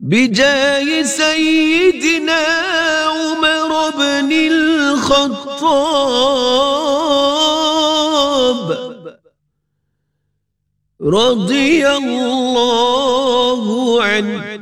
بجاه سيدنا عمر بن الخطاب رضي الله عنه.